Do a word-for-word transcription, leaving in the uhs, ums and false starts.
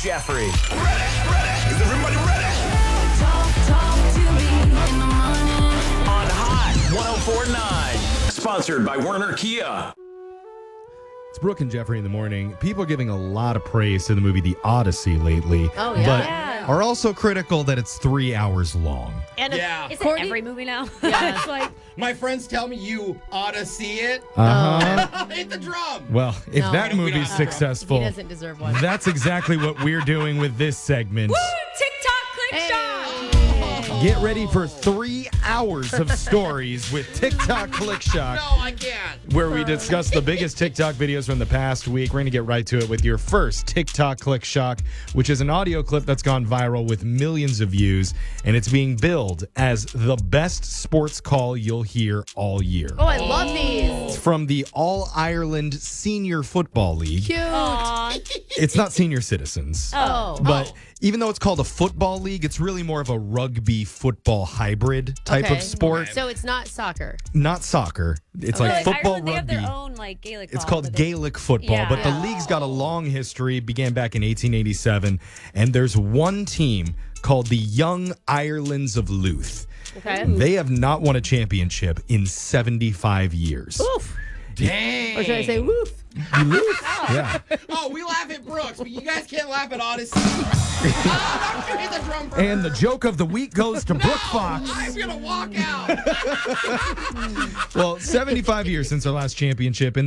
Jeffrey. Ready, ready. Is everybody ready? Talk, talk to me in the morning. On Hot one oh four point nine. Sponsored by Werner Kia. It's Brooke and Jeffrey in the morning. People are giving a lot of praise to the movie The Odyssey lately. Oh, yeah. But Yeah. are also critical that it's three hours long. And Yeah. Is Courtney- it every movie now? Yeah. It's like, My friends tell me you ought to see it. Uh-huh. Hit the drum. Well, if No. that We don't movie's have to. successful, he doesn't deserve one. that's exactly what we're doing with this segment. TikTok click Hey. shot. Get ready for three hours of stories with TikTok Click Shock, No, I can't. where we discuss the biggest TikTok videos from the past week. We're going to get right to it with your first TikTok Click Shock, which is an audio clip that's gone viral with millions of views, and it's being billed as the best sports call you'll hear all year. Oh, I love these. It's from the All Ireland Senior Football League. Cute. Aw. It's not senior citizens. Oh. But even though it's called a football league, it's really more of a rugby football hybrid type Okay. of sport. So it's not soccer. Not soccer. It's like Like, football Ireland, they have rugby. their own like Gaelic. It's ball, called but they- Gaelic football, Yeah. but the Yeah. league's got a long history, began back in eighteen eighty-seven, and there's one team called the Young Irelands of Louth. Okay. They have not won a championship in seventy-five years. Oof. Dang. Or should I say woof? Yeah. Oh, we laugh at Brooks, but you guys can't laugh at Odyssey. Oh, don't you hit the drum for And her. the joke of the week goes to Brooke Fox. I'm going to walk out. Well, seventy-five years since our last championship.